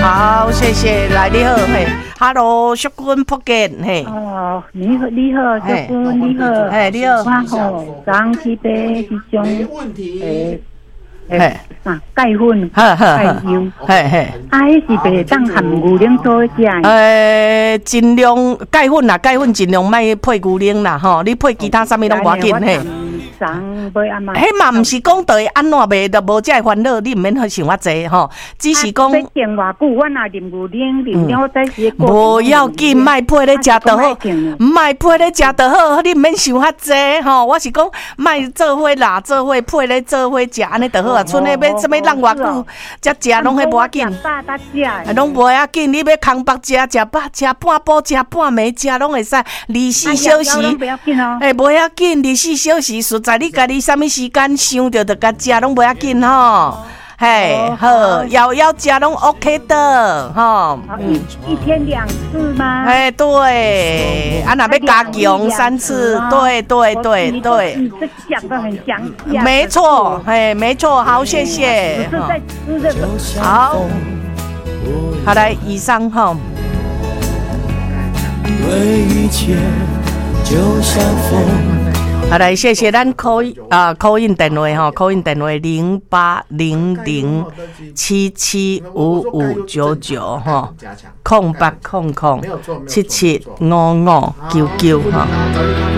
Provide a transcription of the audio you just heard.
好，谢谢，来你好，嘿 ，Hello， 淑君福建，嘿。 哦，你好，淑君，你好， 嘿，你好。 我吼刚去买迄种钙粉，钙油，迄是袂当含牛奶做食。 尽量钙粉啦，钙粉尽量莫配牛奶啦，吼，你配其他啥物拢无要紧嘿。迄嘛毋是讲对安怎袂着无遮烦恼，你毋免去想遐济吼，只是讲。 要健偌久，我若啉牛奶，啉了再是过。 无要紧，莫配咧食就好，莫配咧食就好，你毋免想遐济吼。我是讲莫做伙啦，做伙配咧做伙食，安尼就好啊。剩诶要啥物人偌久才食，拢迄无要紧。拢无要紧，你要空腹食饱，食半饱，食半暝，食拢会使。24小时，无要紧，24小时实在你家己啥物时间想着就甲食，拢无要紧吼。嘿，好，要食拢 OK 的吼。 一天2次吗？ 哎，对，啊，若要加强3次，对。 你这讲得很详细。 没错，哎，没错，好，谢谢。 是在吃这个。 好，好来，以上哈。对一切就像风。好来，谢谢咱call in 电话哈，call in 电话0800775599哈，0800775599哈。